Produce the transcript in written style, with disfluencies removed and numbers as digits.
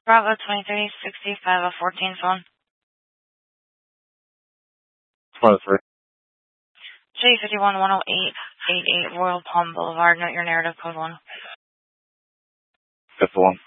Bravo 2365 14 phone. 23. J51-108-88 Royal Palm Boulevard. Note your narrative code 1. That's the one.